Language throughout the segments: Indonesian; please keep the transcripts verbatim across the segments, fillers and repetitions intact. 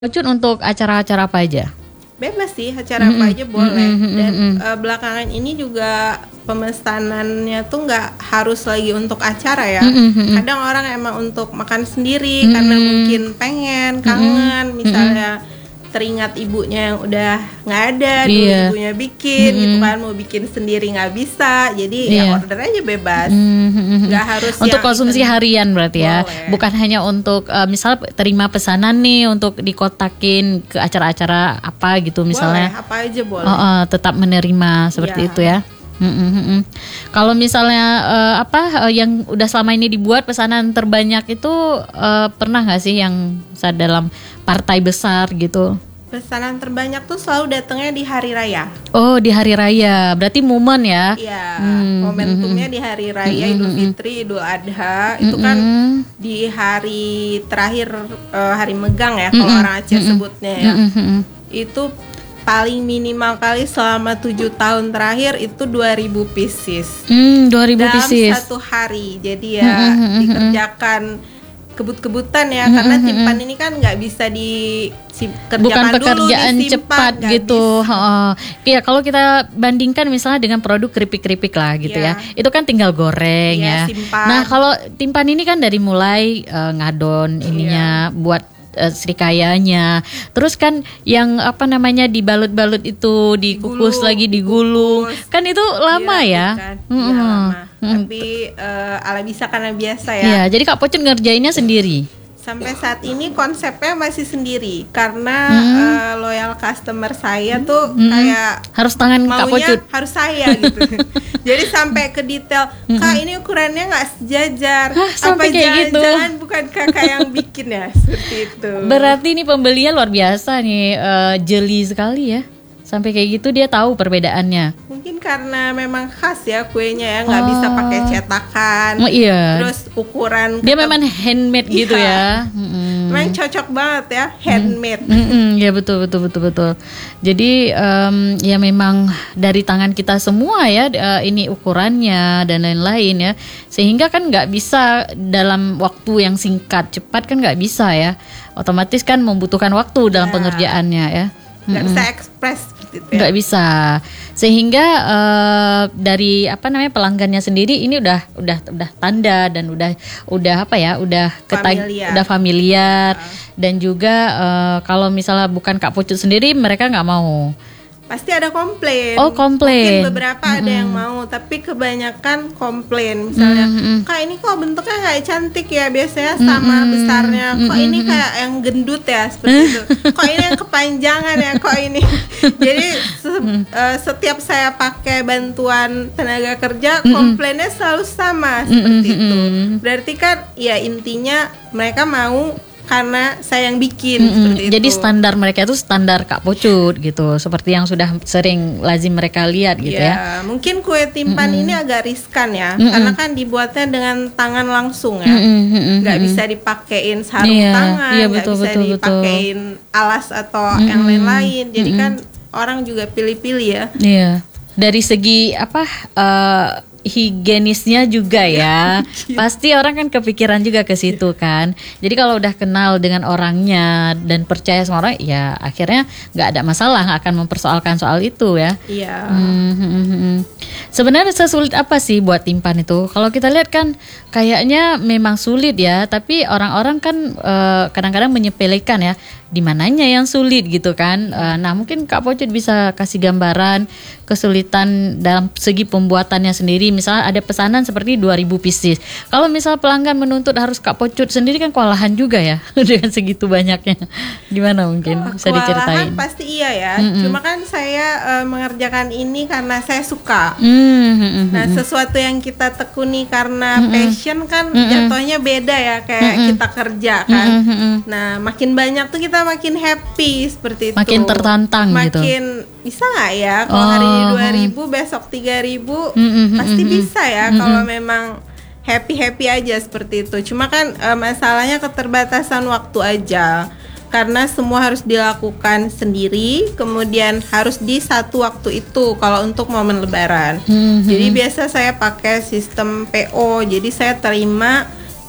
Ucun untuk acara-acara apa aja? Bebas sih, acara Mm-mm. apa aja boleh. Mm-mm, Dan mm-mm. uh, belakangan ini juga pemesanannya tuh nggak harus lagi untuk acara ya. Mm-mm, mm-mm. Kadang orang emang untuk makan sendiri Mm-mm. karena mungkin pengen, kangen, Mm-mm. misalnya teringat ibunya yang udah nggak ada, dulu Iya. ibunya bikin, Mm-mm. gitu kan, mau bikin sendiri nggak bisa, jadi Iya. ya order aja bebas, Mm-mm. nggak harus Untuk yang konsumsi event. harian berarti ya, Boleh. bukan hanya untuk uh, misal terima pesanan nih untuk dikotakin ke acara-acara apa gitu misalnya. Boleh, apa aja boleh. Oh, oh, tetap menerima seperti Iya. itu ya. Mm-mm, mm-mm. Kalau misalnya eh, apa eh, yang udah selama ini dibuat pesanan terbanyak itu eh, pernah nggak sih yang saat dalam partai besar gitu? Pesanan terbanyak tuh selalu datangnya di hari raya. Oh, di hari raya, berarti momen ya? Iya, Hmm, momentumnya di hari raya hmm, Idul hmm, Fitri, Idul Adha, itu kan Mm-mm. di hari terakhir, eh, hari megang ya, kalau Mm-mm, orang Aceh mm-mm, sebutnya ya. Mm-mm, mm-mm. Itu paling minimal kali selama tujuh tahun terakhir itu dua ribu pieces Hmm, dua ribu dalam pieces. satu hari. Jadi ya Mm-mm, mm-mm, dikerjakan kebut-kebutan ya, Mm-mm, karena mm-mm. timpan ini kan nggak bisa dikerjakan Bukan dulu, pekerjaan disimpan, cepat nggak gitu. bisa. Heeh. Iya, kalau kita bandingkan misalnya dengan produk keripik-keripik lah gitu Iya. ya. Itu kan tinggal goreng ya. Iya, simpan. Nah, kalau timpan ini kan dari mulai eh, ngadon ininya buat eh, serikayanya. Terus kan yang apa namanya dibalut-balut itu dikukus Digulung, lagi digulung. dikukus. Kan itu lama ya. Dirapikan. Iya, Mm-mm. lama. Mm. Tapi eh, ala bisa karena biasa ya. Iya, jadi Kak Pocun ngerjainnya sendiri. Sampai saat ini konsepnya masih sendiri karena Hmm. eh, loyal customer saya tuh Mm-mm. kayak Harus tangan Kak maunya Pocun. harus saya gitu. Jadi sampai ke detail, Kak ini ukurannya nggak sejajar. Hah, sampai Apa kayak gitu? jangan-jangan bukan kakak yang bikin ya, seperti itu. Berarti ini pembelinya luar biasa nih, eh, jeli sekali ya. Sampai kayak gitu dia tahu perbedaannya. Mungkin karena memang khas ya kuenya ya, nggak bisa Oh. pakai cetakan. Oh iya. Terus ukuran Dia ketep- memang handmade gitu Iya. ya. Mm-mm. memang cocok banget ya, handmade. Mm-mm, ya betul betul betul betul. Jadi em, ya memang dari tangan kita semua ya eh, ini ukurannya dan lain-lain ya. Sehingga kan nggak bisa dalam waktu yang singkat cepat kan nggak bisa ya. Otomatis kan membutuhkan waktu dalam Ya. pengerjaannya ya. Nggak Mm-mm. bisa ekspres seperti itu ya. Nggak bisa, sehingga eh, dari apa namanya pelanggannya sendiri ini udah udah udah tanda dan udah udah apa ya udah ketag Familiar. udah familiar dan juga eh, kalau misalnya bukan Kak Pucut sendiri mereka nggak mau. Pasti ada komplain. Oh, komplain. Mungkin beberapa ada yang mau, tapi kebanyakan komplain. Misalnya, Mm-mm. Kak ini kok bentuknya nggak cantik ya, biasanya sama Mm-mm. besarnya. Kok ini Mm-mm. kayak yang gendut ya, seperti itu. Kok ini yang kepanjangan ya, kok ini. Jadi se- eh, setiap saya pakai bantuan tenaga kerja, komplainnya selalu sama seperti Mm-mm. itu. Mm-mm. Berarti kan ya intinya mereka mau karena saya yang bikin, Mm-mm. seperti itu. Jadi standar mereka itu standar Kak Pucut gitu, seperti yang sudah sering lazim mereka lihat gitu ya. Mungkin kue timpan ini agak riskan ya, Mm-mm. karena kan dibuatnya dengan tangan langsung ya, Mm-mm, mm-mm, nggak mm-mm. bisa dipakein sarung Iya, tangan, iya, nggak betul, bisa betul, betul. dipakein alas atau yang lain-lain. Jadi kan orang juga pilih-pilih ya. Iya, dari segi apa eh, higienisnya juga ya, pasti orang kan kepikiran juga ke situ kan. Jadi kalau udah kenal dengan orangnya dan percaya sama orang, ya akhirnya nggak ada masalah, nggak akan mempersoalkan soal itu ya. Iya. Hmm, hmm, hmm, hmm. Sebenarnya sesulit apa sih buat timpan itu? Kalau kita lihat kan kayaknya memang sulit ya, tapi orang-orang kan eh, kadang-kadang menyepelekan ya, di mananya yang sulit gitu kan. Eh, nah mungkin Kak Pucut bisa kasih gambaran kesulitan dalam segi pembuatannya sendiri. Misalnya ada pesanan seperti dua ribu pieces. Kalau misal pelanggan menuntut harus Kak Pucut sendiri kan kewalahan juga ya dengan segitu banyaknya. Gimana mungkin bisa Kewalahan diceritain? pasti iya ya. Mm-mm. Cuma kan saya eh, mengerjakan ini karena saya suka. Hmm, hmm, hmm, Nah, hmm. sesuatu yang kita tekuni karena Mm-mm. passion kan Mm-mm. jatuhnya beda ya kayak Mm-mm. kita kerja kan. Hmm, hmm, hmm. Nah, makin banyak tuh kita makin happy seperti itu. Makin tertantang gitu. Makin bisa nggak ya kalau hari ini Oh, dua ribu, besok tiga ribu, Mm-mm, pasti mm-mm. bisa ya kalau memang happy-happy aja seperti itu. Cuma kan eh, masalahnya keterbatasan waktu aja. Karena semua harus dilakukan sendiri, kemudian harus di satu waktu itu kalau untuk momen lebaran. Hmm, Jadi biasa saya pakai sistem P O. Jadi saya terima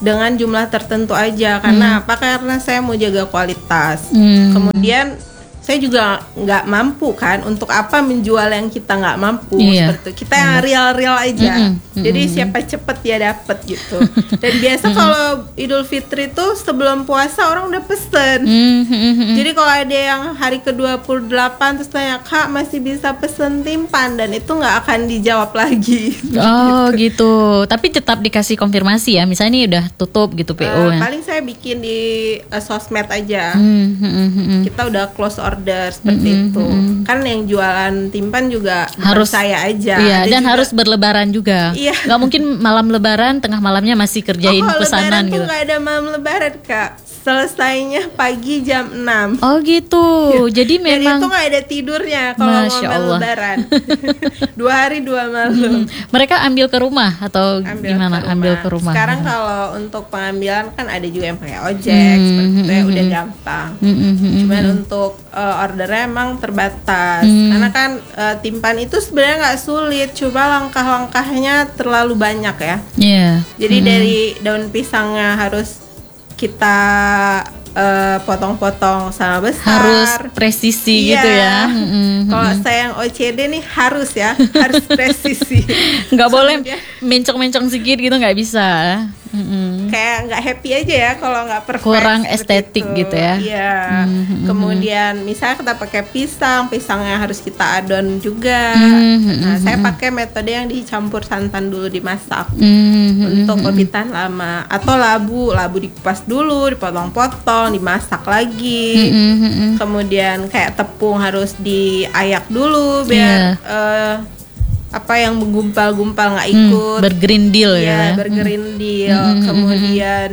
dengan jumlah tertentu aja. Karena apa? Karena saya mau jaga kualitas. Hmm. Kemudian saya juga nggak mampu kan, untuk apa menjual yang kita nggak mampu. Iya. Seperti itu. Kita yang real-real aja. Mm-mm, mm-mm. Jadi siapa cepet ya dapet gitu. Dan biasa kalau Idul Fitri tuh sebelum puasa orang udah pesen. Mm-mm. Jadi kalau ada yang hari ke dua puluh delapan terus tanya, "Kak, masih bisa pesen timpan?" Dan itu nggak akan dijawab lagi. Oh gitu. Tapi tetap dikasih konfirmasi ya. Misalnya ini udah tutup gitu P O Eh, ya. paling saya bikin di eh, sosmed aja. Hmm, hmm, hmm, hmm. Kita udah close order seperti Mm-mm, itu. mm-mm. Kan yang jualan timpan juga bukan Harus saya aja. Iya, Ada dan juga- harus berlebaran juga. Iya. Nggak mungkin malam lebaran tengah malamnya masih kerjain oh, kalau pesanan lebaran gitu. tuh nggak ada malam lebaran, Kak. Selesainya pagi jam enam. Oh gitu. Jadi Dan memang itu nggak ada tidurnya kalau Masya momen Allah. lebaran. Dua hari dua malam. mereka ambil ke rumah atau Ambil gimana? ke rumah. Ambil ke rumah. Sekarang kalau untuk pengambilan kan ada juga yang pakai ojek, Hmm, seperti itu ya, hmm, udah hmm. gampang. Hmm, hmm, hmm, Cuman hmm. untuk uh, ordernya emang terbatas, Hmm. karena kan uh, timpan itu sebenarnya nggak sulit, coba langkah-langkahnya terlalu banyak ya. Iya. Jadi Hmm. dari daun pisangnya harus kita uh, potong-potong sama besar. Harus presisi Iya. gitu ya. Hmm, hmm, Kalau hmm. saya yang O C D nih harus ya, harus presisi. nggak boleh Kemudian mencong-mencong sedikit gitu, nggak bisa. Mm-mm. kayak nggak happy aja ya kalau nggak perfect, Kurang seperti estetik itu. gitu ya. Iya. Mhm. Kemudian misalnya kita pakai pisang, pisangnya harus kita adon juga. Mhm. Nah, saya pakai metode yang dicampur santan dulu dimasak Mm-mm. untuk lebih tahan lama. Atau labu, labu dikupas dulu, dipotong-potong, dimasak lagi. Mm-mm. Kemudian kayak tepung harus diayak dulu biar eh, apa yang menggumpal-gumpal nggak Hmm, ikut. bergerindil Iya, ya. bergerindil. Hmm, hmm, hmm, Kemudian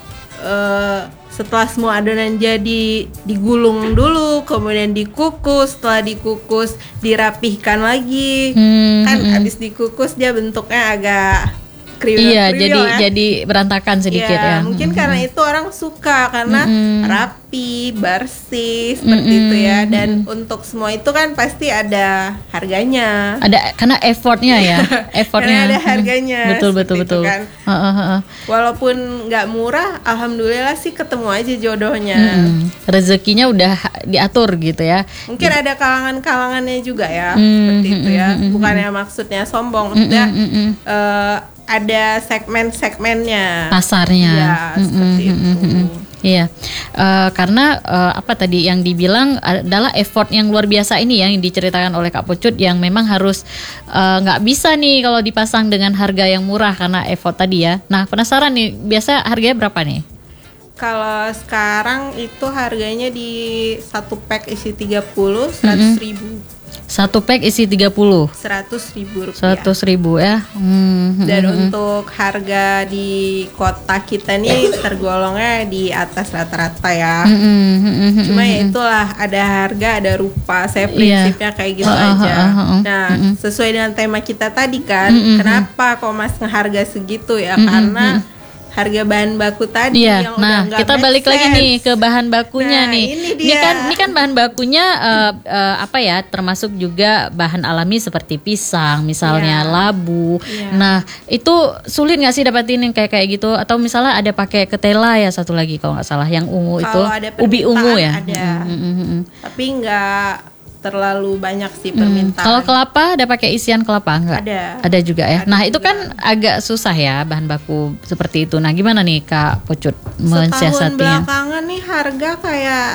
eh, setelah semua adonan jadi digulung dulu, kemudian dikukus. Setelah dikukus dirapihkan lagi. Hmm, Kan hmm. abis dikukus dia bentuknya agak kriwil. Iya, jadi ya. jadi berantakan sedikit Iya, ya. mungkin Mm-mm. karena itu orang suka karena Mm-mm. rapi, bersih seperti Mm-mm. itu ya. Dan untuk semua itu kan pasti ada harganya. Ada karena effortnya ya, effortnya. Karena ada Hmm, harganya, Betul betul seperti itu betul. kan. Heeh, heeh. Walaupun nggak murah, alhamdulillah sih ketemu aja jodohnya. Mm-mm. Rezekinya udah diatur gitu ya. Mungkin ada kalangan-kalangannya juga ya, Mm, seperti itu mm, ya. mm, mm, Bukannya maksudnya sombong, maksudnya Mm-mm, mm-mm. eh, ada segmen-segmennya. Pasarnya. Ya, Mm-mm, seperti mm-mm, itu. mm-mm. Iya, Eh, karena eh, apa tadi yang dibilang adalah effort yang luar biasa ini yang diceritakan oleh Kak Pucut yang memang harus eh, nggak bisa nih kalau dipasang dengan harga yang murah karena effort tadi ya. Nah penasaran nih, biasa harganya berapa nih? Kalau sekarang itu harganya di satu pack isi tiga puluh, seratus ribu. Satu pack isi tiga puluh, Seratus ribu rupiah. seratus ribu ya. Hmm, Dan hmm, hmm. untuk harga di kota kita nih tergolongnya di atas rata-rata ya. Hmm, hmm, hmm, hmm, Cuma hmm, ya hmm. itulah, ada harga, ada rupa. Saya Iya. prinsipnya kayak gitu Uh, uh, aja. uh, uh, uh. Nah, Mm-mm. sesuai dengan tema kita tadi kan, Mm-mm. kenapa kok Mas ngeharga segitu ya? Mm-mm. Karena harga bahan baku tadi Iya, yang udah nah nggak kita make balik lagi sense. nih ke bahan bakunya Nah, nih. ini Ini dia. kan, ini kan bahan bakunya eh, eh, apa ya? Termasuk juga bahan alami seperti pisang, misalnya Iya. labu. Iya. Nah itu sulit nggak sih dapetin yang kayak kayak gitu? Atau misalnya ada pakai ketela ya satu lagi kalau nggak salah, yang ungu itu, Kalau ada ubi ungu ya. permintaan ada. Mm, mm, mm, mm. Tapi nggak terlalu banyak sih Hmm, permintaan. Kalau kelapa ada pakai isian kelapa enggak? Ada. Ada juga ya. Ada Nah, itu juga. kan agak susah ya bahan baku seperti itu. Nah, gimana nih Kak Pucut Setahun mensiasatinya? belakangan nih harga kayak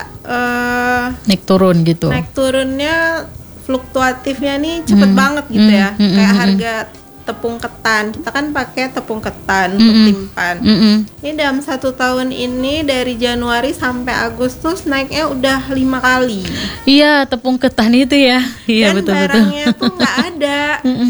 eh, Naik turun gitu. naik turunnya, fluktuatifnya nih cepet Hmm, banget gitu hmm, ya. hmm, Kayak hmm, harga tepung ketan, kita kan pakai tepung ketan Hmm, untuk hmm. timpan. Mm-mm. Ini dalam satu tahun ini dari Januari sampai Agustus naiknya udah lima kali. Iya, tepung ketan itu ya. Iya, Dan betul betul. barangnya tuh nggak ada.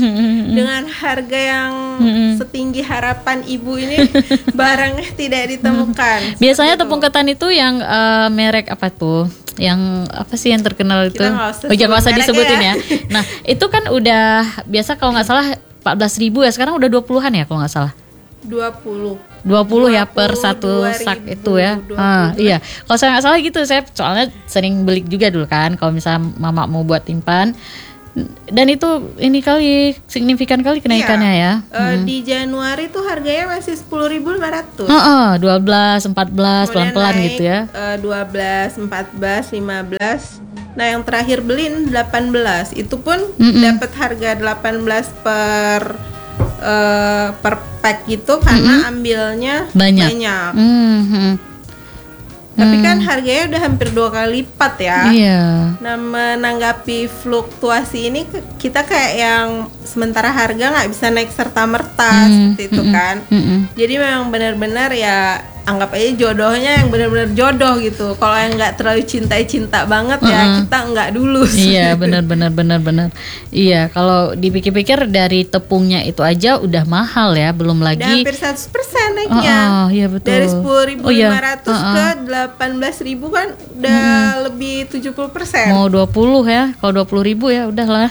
Dengan harga yang Mm-mm. setinggi harapan ibu ini, barangnya tidak ditemukan. Biasanya Seperti tepung itu. ketan itu yang eh, merek apa tuh? Yang apa sih yang terkenal itu? Kita nggak usah Oh, jangan sebut usah mereknya disebutin ya. ya. Nah, itu kan udah biasa kalau nggak salah empat belas ribu ya. Sekarang udah dua puluhan ya kalau nggak salah. dua puluh. dua puluh ya per dua satu puluh dua sak ribu, itu ya. dua puluh Ah, dua. iya. Kalau saya nggak salah gitu, saya soalnya sering beli juga dulu kan. Kalau misalnya mama mau buat timpan, Dan itu ini kali signifikan kali kenaikannya Iya. ya. Eh, Hmm. Di Januari tuh harganya masih sepuluh ribu lima ratus. Heeh, dua belas, empat belas pelan-pelan gitu ya. dua belas, empat belas, lima belas. Nah, yang terakhir beli ini delapan belas. Itu pun Mm-mm. dapat harga delapan belas per eh, per pack gitu karena ambilnya Banyak. banyak. Hmm, hmm. Tapi Hmm. kan harganya udah hampir dua kali lipat ya. Iya. Nah, menanggapi fluktuasi ini ke- kita kayak yang sementara harga nggak bisa naik serta merta Hmm, seperti itu mm-mm, kan. mm-mm. Jadi memang benar-benar ya anggap aja jodohnya yang benar-benar jodoh gitu. Kalau yang nggak terlalu cinta-cinta banget ya Mm-mm. kita nggak dulu. Iya, benar benar benar benar. Iya, kalau dipikir-pikir dari tepungnya itu aja udah mahal ya, belum Udah lagi. hampir seratus persen naiknya. Oh, iya betul. Dari sepuluh ribu lima ratus Oh, iya. ke delapan belas ribu kan udah lebih tujuh puluh persen. Mau dua puluh ya, kalau dua puluh ribu ya udahlah.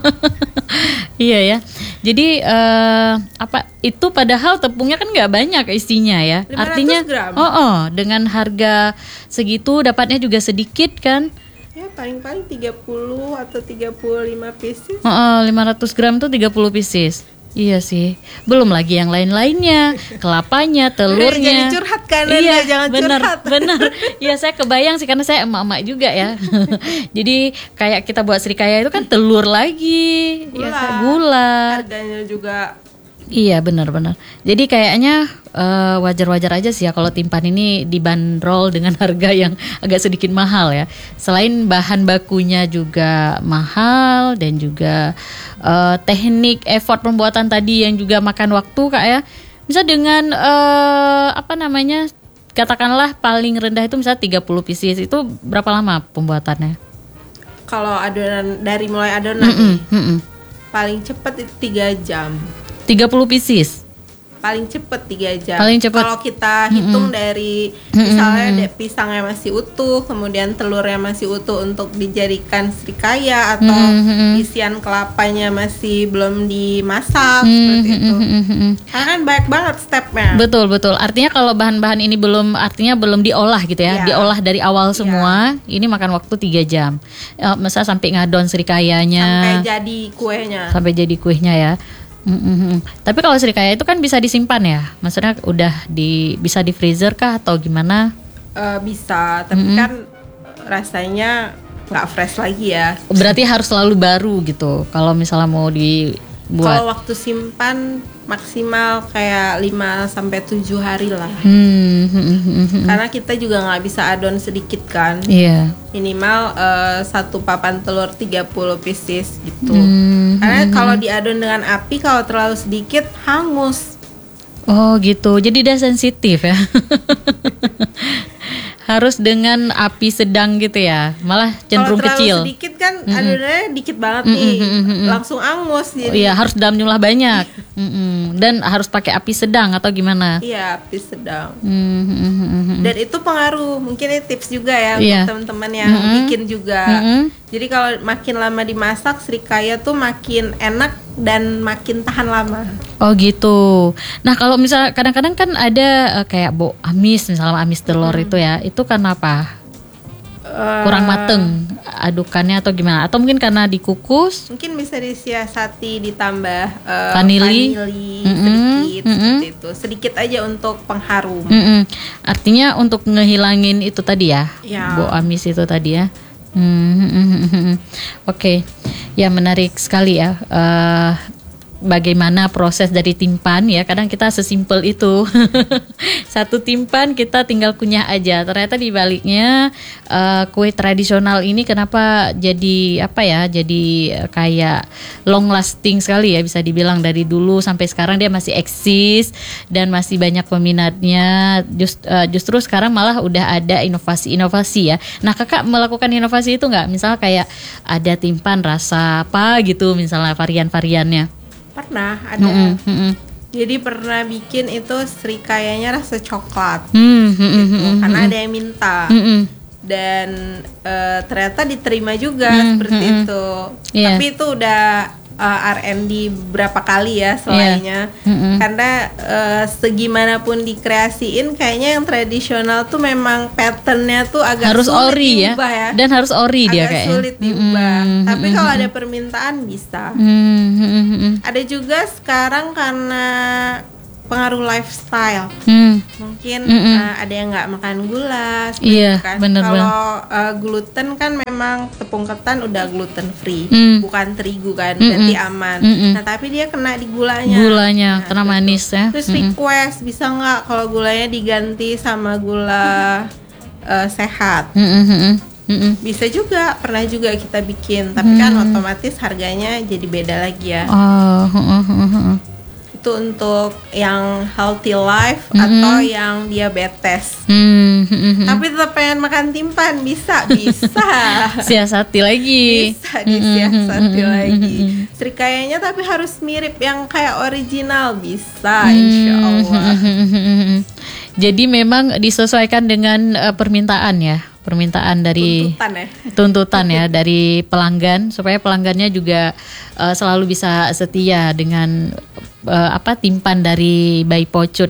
Iya ya. Jadi eh, apa itu padahal tepungnya kan nggak banyak isinya ya. lima ratus Artinya, gram. oh, oh dengan harga segitu dapatnya juga sedikit kan. Ya paling-paling tiga puluh atau tiga puluh lima pieces. Oh, oh, lima ratus gram tuh tiga puluh pieces. Iya sih. Belum lagi yang lain-lainnya, kelapanya, telurnya. Jadi curhat kan, Nanda? Iya, Jangan bener, curhat. bener. Iya, saya kebayang sih karena saya emak-emak juga ya. Jadi kayak kita buat srikaya itu kan telur lagi, Gula. ya, kan, gula. Harganya juga Iya, benar-benar. Jadi kayaknya eh, wajar-wajar aja sih ya kalau timpan ini dibanderol dengan harga yang agak sedikit mahal ya. Selain bahan bakunya juga mahal dan juga eh, teknik effort pembuatan tadi yang juga makan waktu Kak ya. Misal dengan eh, apa namanya? Katakanlah paling rendah itu misalnya tiga puluh pieces, itu berapa lama pembuatannya? kalau adonan dari mulai adonan Mm-mm, mm-mm. paling cepet itu tiga jam. tiga puluh pieces. Paling cepet tiga jam. Paling cepet. Kalau kita hitung dari misalnya ada pisangnya masih utuh, kemudian telurnya masih utuh untuk dijadikan srikaya atau Mm-mm. isian kelapanya masih belum dimasak seperti itu. Mm-mm. Karena kan banyak banget stepnya. Betul betul. Artinya kalau bahan-bahan ini belum artinya belum diolah gitu ya, Iya. diolah dari awal semua, ini makan waktu tiga jam. Eh, Masa sampai ngadon srikayanya, Sampai jadi kuenya. sampai jadi kuehnya ya. Mm-mm. Tapi kalau srikaya itu kan bisa disimpan ya, maksudnya udah di bisa di freezer kah atau gimana? Eh, bisa, tapi kan rasanya nggak fresh lagi ya. Berarti harus selalu baru gitu. Kalau misalnya mau dibuat. Kalau waktu simpan maksimal kayak lima sampai tujuh hari lah. Hmm, hmm, hmm, hmm, hmm. Karena kita juga nggak bisa adon sedikit kan. Iya. Minimal eh, satu papan telur tiga puluh pieces gitu. Hmm, Karena kalau diadon dengan api kalau terlalu sedikit hangus. Oh gitu, jadi dia sensitif ya. Harus dengan api sedang gitu ya, malah cenderung Kalau terlalu kecil. sedikit kan adonannya dikit banget nih, langsung angus Oh, jadi. iya, harus dalam jumlah banyak. Mm-mm. Dan harus pakai api sedang atau gimana? Iya, api sedang. Hmm, hmm, hmm, hmm, hmm. Dan itu pengaruh, mungkin ini tips juga ya Iya. untuk teman-teman yang bikin juga. Mm-mm. Jadi kalau makin lama dimasak, srikaya tuh makin enak dan makin tahan lama. Oh gitu. Nah kalau misal kadang-kadang kan ada eh, kayak bo amis, misalnya amis telur itu ya, itu karena apa? Kurang mateng adukannya atau gimana? Atau mungkin karena dikukus? Mungkin bisa disiasati ditambah eh, Vanili. vanili Mm-mm, sedikit mm-mm. seperti itu. Sedikit aja untuk pengharum. Mm-mm. Artinya untuk ngehilangin itu tadi ya, Ya. bo amis itu tadi ya. Hmm. Oke, ya menarik sekali ya. Eh, bagaimana proses dari timpan ya? Kadang kita sesimpel itu. Satu timpan kita tinggal kunyah aja. Ternyata di baliknya eh, kue tradisional ini kenapa jadi apa ya? Jadi eh, kayak long lasting sekali ya, bisa dibilang dari dulu sampai sekarang dia masih eksis dan masih banyak peminatnya. Just, eh, justru sekarang malah udah ada inovasi-inovasi ya. Nah, Kakak melakukan inovasi itu nggak? Misal kayak ada timpan rasa apa gitu, misalnya varian-variannya. Pernah ada. Mm-mm, mm-mm. Jadi pernah bikin itu srikayanya rasa coklat. Hmm, mm-mm, Gitu, mm-mm, karena mm-mm. ada yang minta. Mm-mm. Dan eh, ternyata diterima juga Hmm, seperti hmm, itu. Iya. Tapi itu udah uh, R and D berapa kali ya selainnya. Yeah. Mm-hmm. Karena uh, segimanapun dikreasiin kayaknya yang tradisional tuh memang patternnya tuh agak harus sulit ori diubah ya. ya. Dan harus ori agak dia kayaknya. Agak sulit diubah. Mm-hmm. Tapi kalau ada permintaan bisa. Mm-hmm. Ada juga sekarang karena pengaruh lifestyle, mm. mungkin Mm-mm. uh, ada yang nggak makan gula, iya, kan. Bener, Kalau uh, gluten kan memang tepung ketan udah gluten free, mm. bukan terigu kan, Mm-mm. berarti aman. Mm-mm. Nah tapi dia kena di gulanya, gulanya nah, karena manis ya. Terus Mm-mm. request bisa nggak kalau gulanya diganti sama gula uh, sehat? Mm-mm. Mm-mm. Bisa juga, pernah juga kita bikin, tapi Mm. kan otomatis harganya jadi beda lagi ya. Oh, uh, uh, uh, uh. Itu untuk yang healthy life Mm-hmm. atau yang diabetes. Mm-hmm. Tapi tetap pengen makan timpan, bisa, bisa. Siasati lagi. Bisa disiasati Mm-hmm. lagi. Serikayanya tapi harus mirip yang kayak original, bisa, insya Allah. Mm-hmm. Jadi memang disesuaikan dengan uh, permintaan ya. Permintaan dari tuntutan ya, tuntutan ya dari pelanggan supaya pelanggannya juga uh, selalu bisa setia dengan uh, apa timpan dari Bayi Pocut.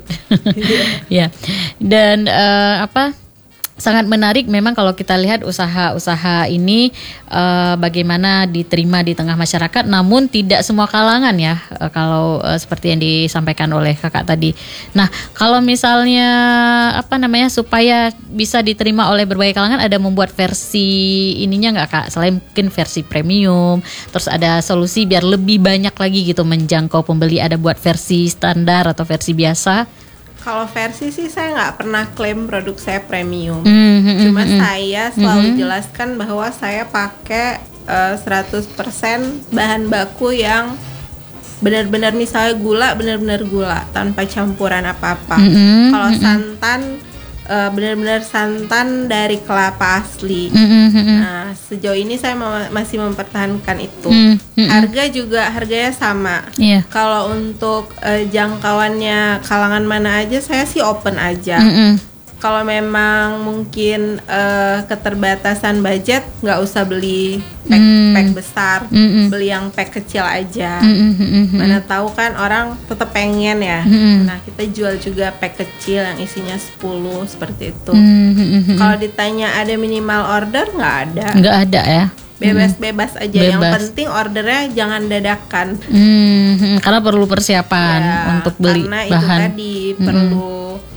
Ya. Dan uh, apa sangat menarik memang kalau kita lihat usaha-usaha ini uh, bagaimana diterima di tengah masyarakat, namun tidak semua kalangan ya uh, kalau uh, seperti yang disampaikan oleh kakak tadi. Nah kalau misalnya apa namanya supaya bisa diterima oleh berbagai kalangan, ada membuat versi ininya nggak kak? Selain mungkin versi premium, terus ada solusi biar lebih banyak lagi gitu menjangkau pembeli, ada buat versi standar atau versi biasa? Kalau versi sih saya nggak pernah klaim produk saya premium. Mm-hmm. Cuma saya selalu Mm-hmm. jelaskan bahwa saya pakai uh, seratus persen bahan baku yang benar-benar misalnya gula, benar-benar gula tanpa campuran apa-apa. Mm-hmm. Kalau santan uh, benar-benar santan dari kelapa asli. Mm-hmm. Nah, sejauh ini saya ma- masih mempertahankan itu. Mm-hmm. Harga juga harganya sama. Iya. Kalau untuk uh, jangkauannya kalangan mana aja, saya sih open aja. Mm-hmm. Kalau memang mungkin uh, keterbatasan budget, nggak usah beli pack, Mm. pack besar, Mm-mm. beli yang pack kecil aja. Mm-mm. Mana tahu kan orang tetap pengen ya. Mm-mm. Nah kita jual juga pack kecil yang isinya sepuluh seperti itu. Mm-mm. Kalau ditanya ada minimal order, nggak ada. Nggak ada ya. Bebas-bebas aja. Yang Bebas. penting ordernya jangan dadakan. Hmm, karena perlu persiapan Ya, untuk beli karena bahan. itu tadi perlu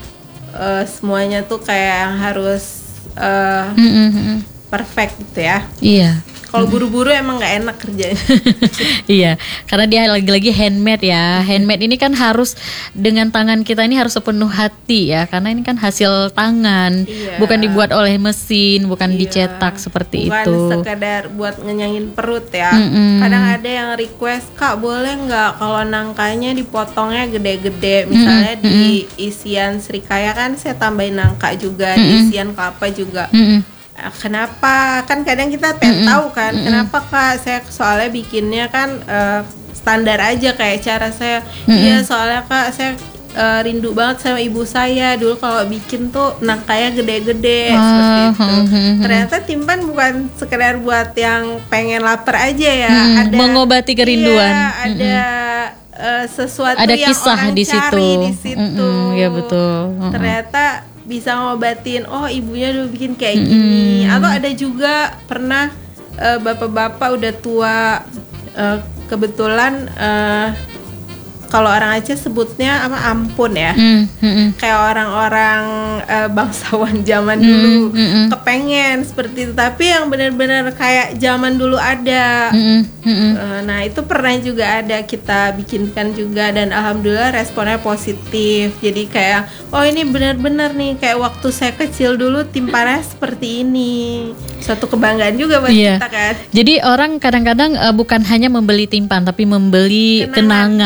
uh, semuanya tuh kayak harus uh, Mm-mm. perfect gitu ya. Iya. Kalau buru-buru emang nggak enak kerjanya. Iya, karena dia lagi-lagi handmade ya. Handmade ini kan harus dengan tangan kita ini harus sepenuh hati ya, karena ini kan hasil tangan, Iya. bukan dibuat oleh mesin, bukan Iya. dicetak seperti Bukan itu. sekedar buat ngenyangin perut ya. Mm-mm. Kadang ada yang request, Kak boleh nggak kalau nangkanya dipotongnya gede-gede, misalnya Mm-mm. di isian serikaya kan saya tambahin nangka juga, di Mm-mm. isian kelapa juga. Mm-mm. Ah, kenapa? Kan kadang kita pengen Mm-mm. tahu kan, kenapa Kak? Saya soalnya bikinnya kan eh, standar aja kayak cara saya. Mm-mm. Iya soalnya Kak saya eh, rindu banget sama ibu saya. Dulu kalau bikin tuh nangkanya gede-gede Ah, seperti itu. mm-mm. Ternyata timpan bukan sekedar buat yang pengen lapar aja ya. Mm, Ada mengobati kerinduan. Iya, ada eh, sesuatu Ada yang kisah orang di situ. cari di situ. Mm-mm, ya betul. Mm-mm. Ternyata bisa ngobatin, oh ibunya dulu bikin kayak gini. Atau ada juga pernah eh, bapak-bapak udah tua, eh, kebetulan eh, kalau orang Aceh sebutnya apa ampun ya. Mm, mm-mm. Kayak orang-orang eh, bangsawan zaman dulu Mm, mm-mm. kepengen seperti itu, tapi yang benar-benar kayak zaman dulu ada. Mm-mm, mm-mm. Eh, Nah itu pernah juga ada kita bikinkan juga dan alhamdulillah responnya positif. Jadi kayak oh ini benar-benar nih kayak waktu saya kecil dulu timpannya seperti ini. Suatu kebanggaan juga buat Iya. kita kan. Jadi orang kadang-kadang uh, bukan hanya membeli timpan tapi membeli kenangan, Kenangan. di situ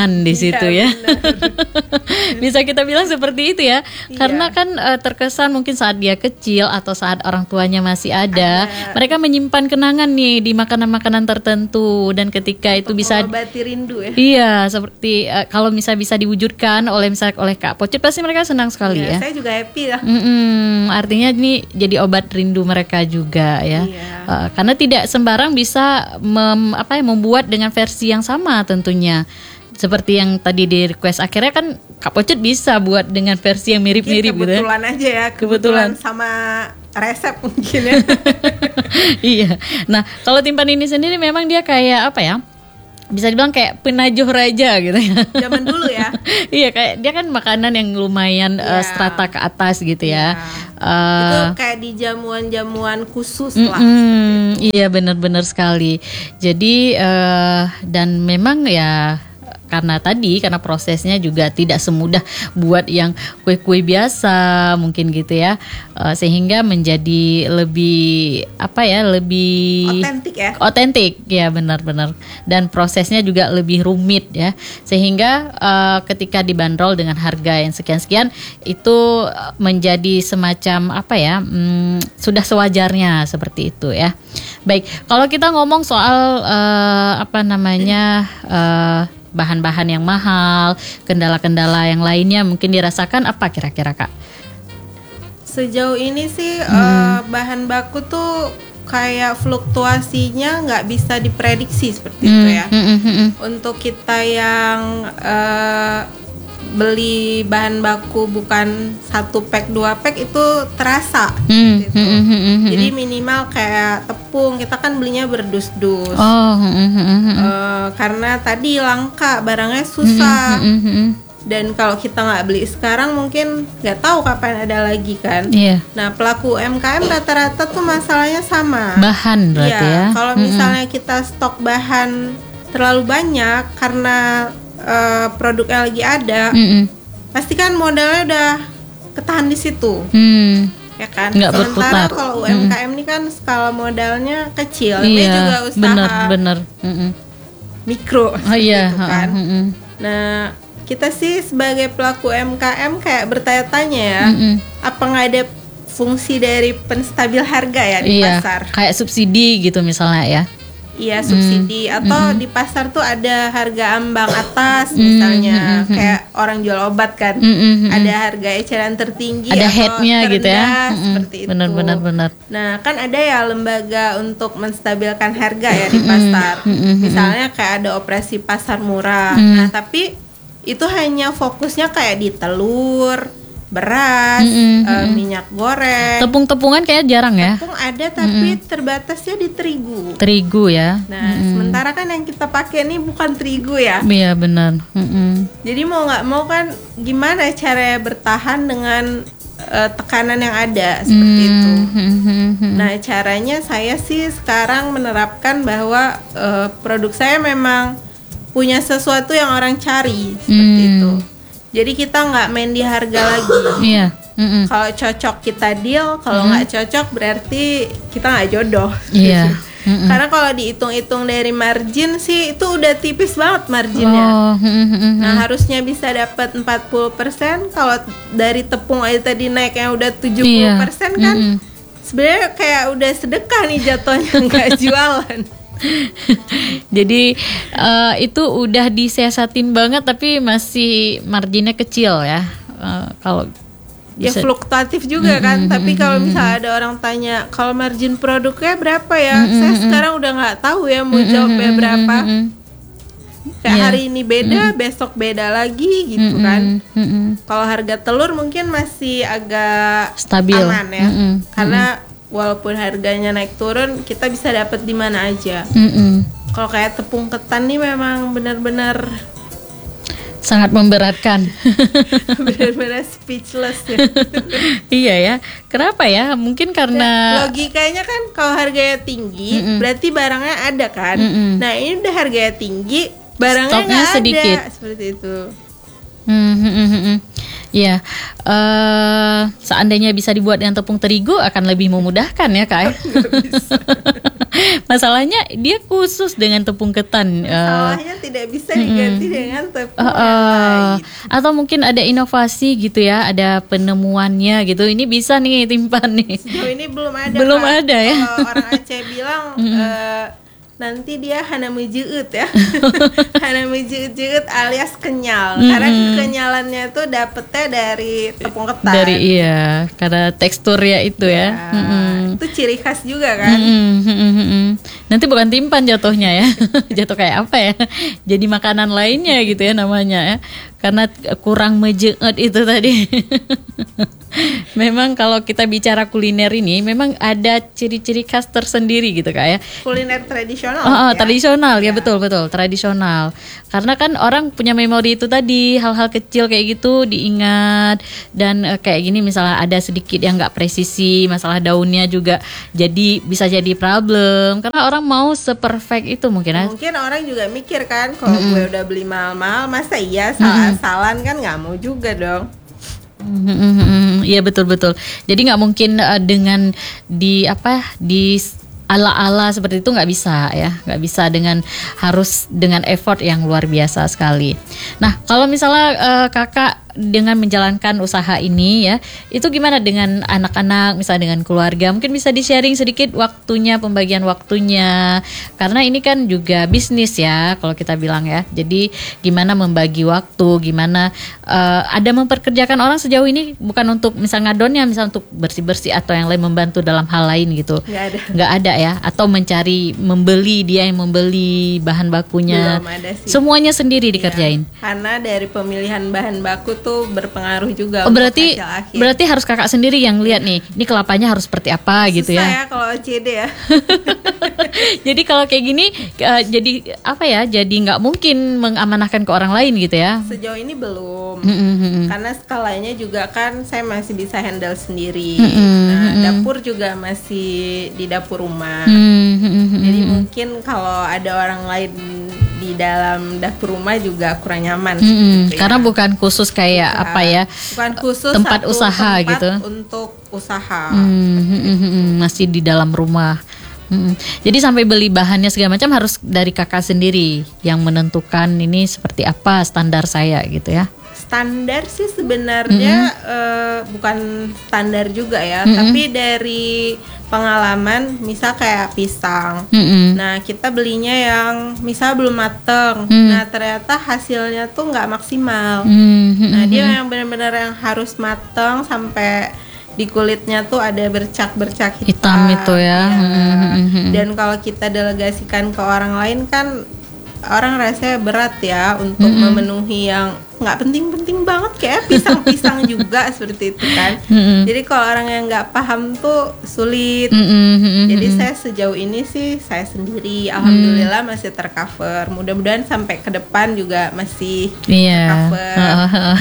gitu ya. benar. Bisa kita bilang seperti itu ya. Iya. Karena kan uh, terkesan mungkin saat dia kecil atau saat orang tuanya masih ada, Ada. mereka menyimpan kenangan nih di makanan-makanan tertentu, dan ketika itu Untuk bisa mengobati rindu ya. iya, seperti uh, kalau misal bisa diwujudkan oleh misalnya oleh Kak Pocit, pasti mereka senang sekali Iya, ya. saya juga happy lah. Mm-mm, artinya ini jadi obat rindu mereka juga ya. Iya. Uh, karena tidak sembarang bisa mem, apa ya, membuat dengan versi yang sama tentunya. Seperti yang tadi di request, akhirnya kan Kak Pocit bisa buat dengan versi yang mirip-mirip Mungkin gitu ya. kebetulan aja ya, Kebetulan. kebetulan sama resep mungkin ya. Iya. Nah, kalau timpan ini sendiri memang dia kayak apa ya? Bisa dibilang kayak penajuh raja gitu ya. Zaman dulu ya. Iya, kayak dia kan makanan yang lumayan uh, Iya. strata ke atas gitu ya. Iya. Uh, Itu kayak di jamuan-jamuan khusus lah. Mm-mm, iya, benar-benar sekali. Jadi uh, dan memang ya karena tadi karena prosesnya juga tidak semudah buat yang kue-kue biasa mungkin gitu ya. Uh, sehingga menjadi lebih apa ya, lebih Otentik ya. otentik ya, benar-benar, dan prosesnya juga lebih rumit ya, sehingga uh, ketika dibanderol dengan harga yang sekian-sekian itu menjadi semacam apa ya, hmm, sudah sewajarnya seperti itu ya. Baik, kalau kita ngomong soal uh, apa namanya uh, bahan-bahan yang mahal, kendala-kendala yang lainnya mungkin dirasakan apa kira-kira Kak? Sejauh ini sih Hmm. eh, bahan baku tuh kayak fluktuasinya nggak bisa diprediksi seperti itu ya. Hmm, hmm, hmm, hmm. Untuk kita yang eh, beli bahan baku bukan satu pack dua pack itu terasa Hmm, gitu. hmm, hmm, hmm, hmm. Jadi minimal kayak tepung kita kan belinya berdus-dus. Oh, hmm, hmm, hmm, hmm. Eh, karena tadi langka barangnya susah. Hmm, hmm, hmm, hmm. Dan kalau kita nggak beli sekarang mungkin nggak tahu kapan ada lagi kan. Iya. Nah, pelaku U M K M rata-rata tuh masalahnya sama. Bahan berarti Iya, ya. kalau Mm-mm. misalnya kita stok bahan terlalu banyak karena eh, produknya lagi ada, Mm-mm. pasti kan modalnya udah ketahan di situ, Hmm. ya kan? Nggak Sementara berputar. kalau U M K M ini kan skala modalnya kecil, ini Iya, juga usaha benar-benar. Mm-mm. mikro, Oh iya. gitu kan. Mm-mm. Nah, kita sih sebagai pelaku U M K M kayak bertanya-tanya ya, Mm-mm. apa nggak ada fungsi dari penstabil harga ya di Iya, pasar? kayak subsidi gitu misalnya ya. Iya, subsidi Hmm, atau di pasar tuh ada harga ambang atas Hmm, misalnya, hmm, hmm, kayak orang jual obat kan, Mm-mm, mm-mm. ada harga eceran tertinggi, Ada atau headnya gitu ya. terendah, Mm-mm. seperti itu. Benar-benar benar. Nah, kan ada ya lembaga untuk menstabilkan harga ya di pasar. hmm, hmm, Misalnya kayak ada operasi pasar murah. Hmm. Nah, tapi itu hanya fokusnya kayak di telur, beras, Hmm, hmm, eh, hmm. minyak goreng. Tepung-tepungan kayak jarang ya. Tepung ada tapi terbatasnya di terigu. Terigu ya. Nah, sementara kan yang kita pakai ini bukan terigu ya. Iya benar. Mm-mm. Jadi mau nggak mau kan gimana cara bertahan dengan eh, tekanan yang ada seperti itu. Mm-mm. Nah, caranya saya sih sekarang menerapkan bahwa eh, produk saya memang punya sesuatu yang orang cari seperti Hmm. itu. Jadi kita nggak main di harga lagi. Iya. Mm-mm. Kalau cocok kita deal, kalau nggak cocok berarti kita nggak jodoh. Iya. Mm-mm. Karena kalau dihitung-hitung dari margin sih itu udah tipis banget marginnya. Oh, mm-mm. Nah, harusnya bisa dapat empat puluh persen. Kalau dari tepung aja tadi naiknya udah tujuh puluh persen kan. Mm-mm. Sebenarnya kayak udah sedekah nih jatuhnya, nggak jualan. Jadi eh, itu udah disiasatin banget tapi masih marginnya kecil ya. Eh, kalau Ya bisa- fluktuatif juga kan. Tapi kalau misalnya ada orang tanya kalau margin produknya berapa ya, saya sekarang udah nggak tahu ya mau jawabnya berapa. Mm-mm. Kayak Iya. hari ini beda, besok beda lagi gitu Mm-mm. kan. Mm-mm. Kalau harga telur mungkin masih agak Stabil. aman ya, Mm-mm. karena walaupun harganya naik turun, kita bisa dapat di mana aja. Mm-mm. Kalau kayak tepung ketan nih memang benar-benar Sangat memberatkan. benar-benar speechless ya. Iya ya. Kenapa ya? Mungkin karena Logikanya kan kalau harganya tinggi, berarti barangnya ada kan. Mm-mm. Nah ini udah harganya tinggi, barangnya Stoknya nggak sedikit. ada, seperti itu. Hmm, hmm, hmm, hmm. Ya, eh, seandainya bisa dibuat dengan tepung terigu akan lebih memudahkan ya Kak. Masalahnya dia khusus dengan tepung ketan. Masalahnya uh, tidak bisa diganti mm, dengan tepung uh, uh, atau mungkin ada inovasi gitu ya, ada penemuannya gitu. Ini bisa nih Timpan nih. Sejauh ini belum ada. Belum Kak. ada ya. Kalau orang Aceh bilang uh, nanti dia hana mejeut ya. Hana mejeut-jeut alias kenyal. Mm-hmm. Karena kenyalannya tuh dapetnya dari tepung ketan. Dari iya, karena teksturnya itu ya. ya. Mm-hmm. Itu ciri khas juga kan. Mm-hmm. Nanti bukan Timpan jatuhnya ya. Jatuh kayak apa ya? Jadi makanan lainnya gitu ya namanya ya. Karena kurang mejeut itu tadi. Memang kalau kita bicara kuliner ini memang ada ciri-ciri khas tersendiri gitu Kak ya. Kuliner tradisional. Oh, oh ya? tradisional ya, ya betul betul tradisional. Karena kan orang punya memori itu tadi, hal-hal kecil kayak gitu diingat, dan uh, kayak gini misalnya ada sedikit yang nggak presisi, masalah daunnya juga jadi bisa jadi problem karena orang mau seperfect itu mungkin ya. Mungkin orang juga mikir kan kalau mm-hmm. gue udah beli mahal-mahal masa iya salah-salan kan nggak mau juga dong. Iya betul-betul. Jadi nggak mungkin uh, dengan di apa di ala-ala seperti itu nggak bisa ya, nggak bisa dengan harus dengan effort yang luar biasa sekali. Nah kalau misalnya uh, kakak dengan menjalankan usaha ini ya, itu gimana dengan anak-anak, misalnya dengan keluarga? Mungkin bisa di-sharing sedikit waktunya, pembagian waktunya, karena ini kan juga bisnis ya kalau kita bilang ya. Jadi gimana membagi waktu, gimana uh, ada memperkerjakan orang sejauh ini bukan untuk misal ngadonnya, misal untuk bersih-bersih atau yang lain, membantu dalam hal lain gitu. Nggak ada. Nggak ada ya, atau mencari, membeli, dia yang membeli bahan bakunya. Belum ada sih. Semuanya sendiri dikerjain. Ya, karena dari pemilihan bahan baku tuh berpengaruh juga. Oh, berarti berarti harus kakak sendiri yang lihat nih, ini kelapanya harus seperti apa. Susah gitu ya. Susah ya kalau O C D ya. Jadi kalau kayak gini uh, jadi apa ya? Jadi nggak mungkin mengamanahkan ke orang lain gitu ya. Sejauh ini belum. Mm-hmm. Karena skalanya juga kan saya masih bisa handle sendiri. Mm-hmm. Nah, dapur juga masih di dapur rumah. Mm-hmm. Jadi mungkin kalau ada orang lain di dalam dapur rumah juga kurang nyaman. Mm-hmm. Gitu ya. Karena bukan khusus kayak bukan, apa ya? Bukan khusus tempat satu usaha tempat gitu. Untuk usaha. Mm-hmm. Masih di dalam rumah. Mm-hmm. Jadi sampai beli bahannya segala macam harus dari kakak sendiri yang menentukan ini seperti apa standar saya gitu ya. Standar sih sebenarnya mm-hmm. uh, bukan standar juga ya, mm-hmm. tapi dari pengalaman, misal kayak pisang, mm-hmm. nah kita belinya yang misal belum mateng, mm-hmm. nah ternyata hasilnya tuh nggak maksimal, mm-hmm. nah dia yang benar-benar yang harus mateng sampai di kulitnya tuh ada bercak-bercak hitam, hitam itu ya, ya. Mm-hmm. Dan kalau kita delegasikan ke orang lain kan orang rasanya berat ya untuk mm-hmm. memenuhi yang nggak penting-penting banget kayak pisang-pisang juga seperti itu kan. Mm-hmm. Jadi kalau orang yang nggak paham tuh sulit. Mm-hmm. Jadi saya sejauh ini sih saya sendiri, alhamdulillah masih tercover. Mudah-mudahan sampai ke depan juga masih yeah. tercover.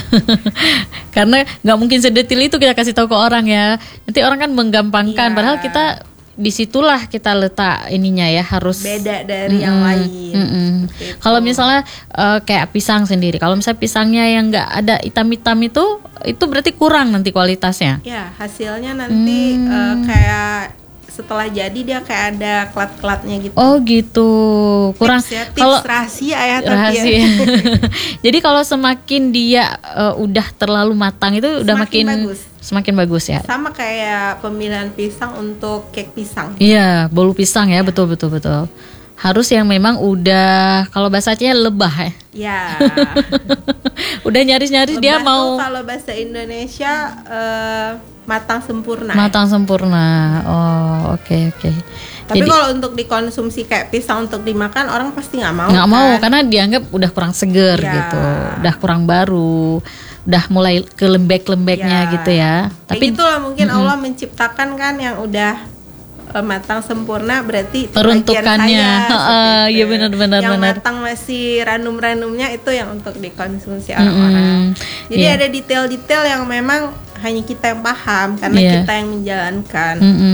Karena nggak mungkin sedetil itu kita kasih tahu ke orang ya. Nanti orang kan menggampangkan, yeah. padahal kita disitulah kita letak ininya ya, harus beda dari mm-hmm. yang lain. Mm-hmm. Kalau misalnya uh, kayak pisang sendiri, kalau misalnya pisangnya yang nggak ada hitam-hitam itu, itu berarti kurang nanti kualitasnya. Ya hasilnya nanti mm. uh, kayak setelah jadi dia kayak ada klat-klatnya gitu. Oh gitu, kurang. Tips ya, tips kalau rahasia ya, rahasia. Ya. Jadi kalau semakin dia uh, udah terlalu matang itu udah semakin makin bagus. Semakin bagus ya. Sama kayak pemilihan pisang untuk cake pisang. Iya, bolu pisang ya, ya. betul betul betul. Harus yang memang udah, kalau bahasa Acehnya lebah ya. Ya. Udah nyaris-nyaris dia mau. Kalau bahasa Indonesia uh, matang sempurna. Matang ya? sempurna. Oh, oke okay, oke. Okay. Tapi kalau untuk dikonsumsi kayak pisang untuk dimakan, orang pasti nggak mau. Nggak kan? mau karena dianggap udah kurang seger ya. gitu, udah kurang baru, udah mulai ke lembek-lembeknya ya. gitu ya. Tapi itulah mungkin mm-hmm. Allah menciptakan kan yang udah uh, matang sempurna, berarti peruntukannya. Iya benar-benar. Yang benar. matang masih ranum-ranumnya itu yang untuk dikonsumsi orang-orang. Mm-hmm. Jadi yeah. ada detail-detail yang memang hanya kita yang paham karena yeah. kita yang menjalankan. Mm-hmm.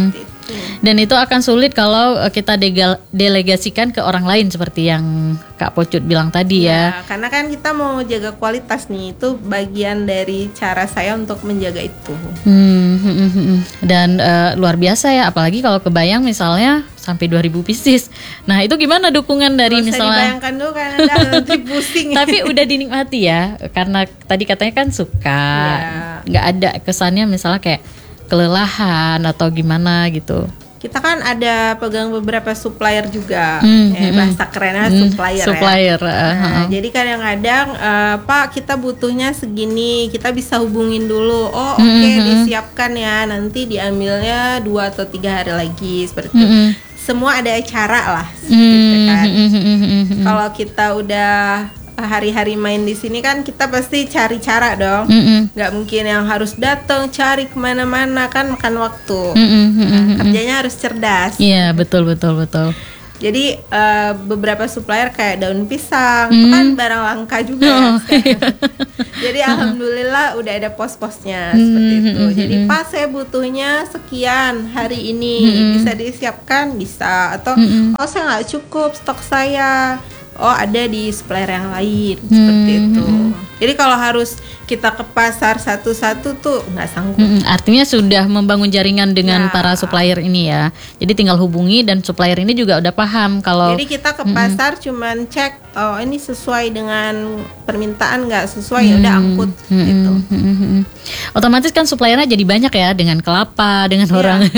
Dan itu akan sulit kalau uh, kita degal- delegasikan ke orang lain seperti yang Kak Pocut bilang tadi ya. Ya, karena kan kita mau jaga kualitas nih, itu bagian dari cara saya untuk menjaga itu. Hmm, hmm, hmm, hmm. Dan uh, luar biasa ya, apalagi kalau kebayang misalnya sampai dua ribu pieces. Nah, itu gimana dukungan dari Nggak usah misalnya dibayangkan dulu kan Anda nanti pusing. tapi udah dinikmati ya, karena tadi katanya kan suka, nggak Ya. ada kesannya misalnya kayak kelelahan atau gimana gitu. Kita kan ada pegang beberapa supplier juga, Hmm, eh, hmm, bahasa kerennya Hmm, supplier, supplier, ya. uh, Nah, uh, jadi kadang-kadang eh, Pak kita butuhnya segini, kita bisa hubungin dulu. Oh oke Hmm, hmm, disiapkan ya, nanti diambilnya dua atau tiga hari lagi seperti itu. hmm, hmm. Semua ada cara lah, Hmm, gitu kan. hmm, hmm, hmm, hmm, hmm. Kalau kita udah hari-hari main di sini kan kita pasti cari cara dong. Hmm, hmm. Nggak mungkin yang harus datang cari kemana-mana, kan makan waktu. Hmm, hmm, hmm, Nah, hmm, hmm. kerjanya harus cerdas. Iya, betul betul betul. Jadi eh, beberapa supplier kayak daun pisang itu kan barang langka juga ya Oh, sekarang. Jadi alhamdulillah udah ada pos-posnya seperti itu. Jadi pas saya butuhnya sekian hari ini, bisa disiapkan, bisa, atau oh saya nggak cukup stok saya, oh ada di supplier yang lain seperti itu. Jadi kalau harus kita ke pasar satu-satu tuh nggak sanggup. Mm-mm, artinya sudah membangun jaringan dengan Ya. para supplier ini ya. Jadi tinggal hubungi dan supplier ini juga udah paham kalau Jadi kita ke pasar cuman cek, oh ini sesuai dengan permintaan, nggak sesuai ya udah angkut gitu. Mm-mm. Otomatis kan suppliernya jadi banyak ya, dengan kelapa, dengan Iya. orang